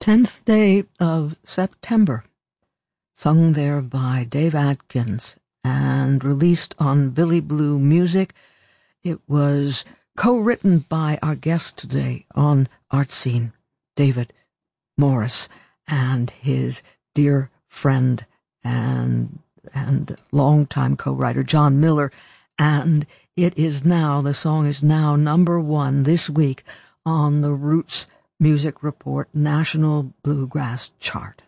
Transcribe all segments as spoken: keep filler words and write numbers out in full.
tenth day of September, sung there by Dave Atkins and released on Billy Blue Music. It was co-written by our guest today on Art Scene, David Morris, and his dear friend and and longtime co-writer John Miller. And it is now, the song is now number one this week on the Roots Music Report National Bluegrass Chart.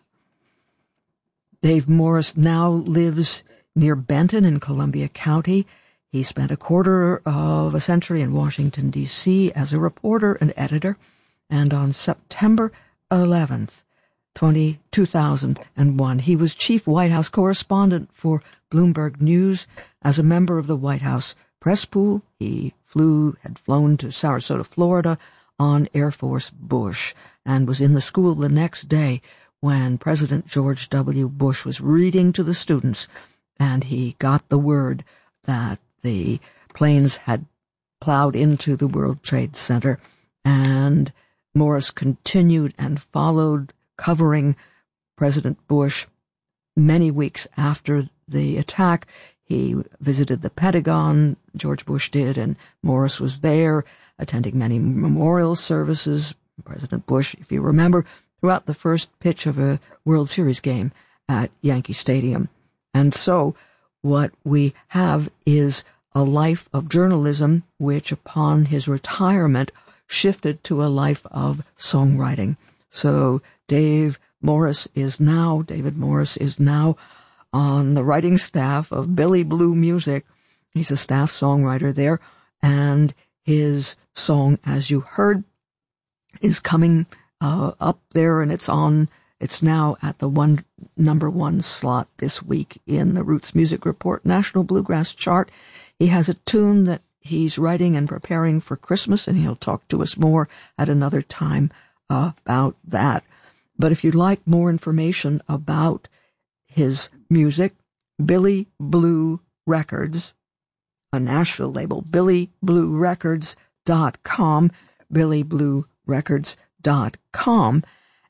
Dave Morris now lives near Benton in Columbia County. He spent a quarter of a century in Washington, D C as a reporter and editor, and on September eleventh, two thousand one, he was chief White House correspondent for Bloomberg News. As a member of the White House press pool, he flew, had flown to Sarasota, Florida, on Air Force Bush, and was in the school the next day when President George W. Bush was reading to the students, and he got the word that the planes had plowed into the World Trade Center, and Morris continued and followed, covering President Bush many weeks after the attack. He visited the Pentagon, George Bush did, and Morris was there, attending many memorial services. President Bush, if you remember, threw out the first pitch of a World Series game at Yankee Stadium. And so what we have is a life of journalism, which upon his retirement shifted to a life of songwriting. So Dave Morris is now, David Morris is now on the writing staff of Billy Blue Music. He's a staff songwriter there, and his song, as you heard, is coming uh, up there, and it's on, it's now at the one number one slot this week in the Roots Music Report National Bluegrass Chart. He has a tune that he's writing and preparing for Christmas, and he'll talk to us more at another time uh, about that. But if you'd like more information about his music, Billy Blue Records, a Nashville label, billy blue records dot com, billy blue records dot com,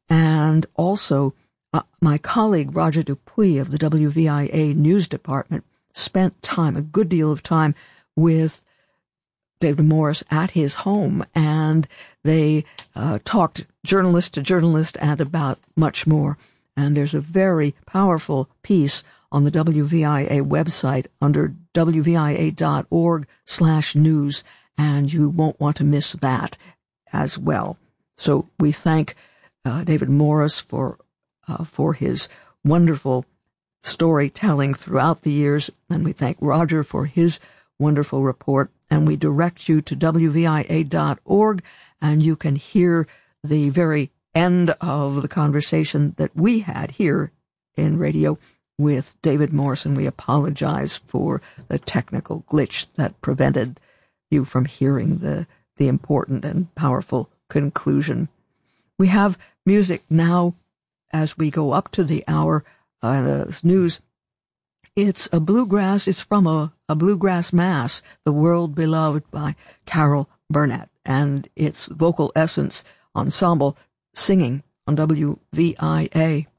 and also uh, my colleague Roger Dupuis of the W V I A News Department spent time, a good deal of time, with David Morris at his home, and they uh, talked journalist to journalist and about much more. And there's a very powerful piece on the W V I A website under W V I A dot org slash news, and you won't want to miss that as well. So we thank uh, David Morris for uh, for his wonderful storytelling throughout the years, and we thank Roger for his wonderful report, and we direct you to W V I A dot org, and you can hear the very end of the conversation that we had here in radio with David Morris, and we apologize for the technical glitch that prevented you from hearing the, the important and powerful conclusion. We have music now as we go up to the hour uh, news. It's a bluegrass, it's from a, a bluegrass mass, The World Beloved by Carol Burnett, and its Vocal Essence Ensemble singing on W V I A.